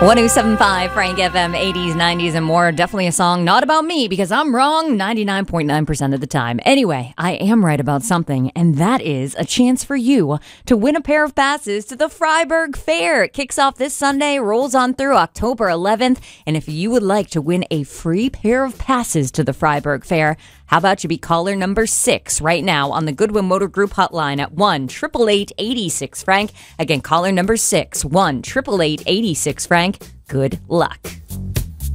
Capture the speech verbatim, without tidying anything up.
one oh seven point five Frank F M, eighties, nineties, and more. Definitely a song not about me because I'm wrong ninety-nine point nine percent of the time. Anyway, I am right about something, and that is a chance for you to win a pair of passes to the Freiburg Fair. It kicks off this Sunday, rolls on through October eleventh, and if you would like to win a free pair of passes to the Freiburg Fair, how about you be caller number six right now on the Goodwin Motor Group hotline at one eight eight eight, eight six, Frank. Again, caller number six, one eight eight eight, eight six, Frank. Good luck.